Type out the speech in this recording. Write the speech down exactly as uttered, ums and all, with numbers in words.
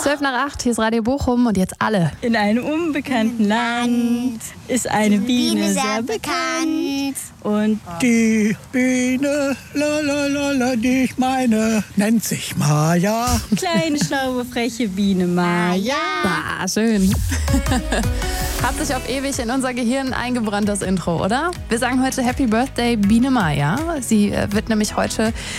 zwölf nach acht, hier ist Radio Bochum und jetzt alle. In einem unbekannten Land ist eine Biene sehr bekannt. Und die Biene, la la la la, die ich meine, nennt sich Maja. Kleine, schlaue, freche Biene Maja. Ah, schön. Hat sich auf ewig in unser Gehirn eingebrannt, das Intro, oder? Wir sagen heute Happy Birthday Biene Maja. Sie äh, wird nämlich heute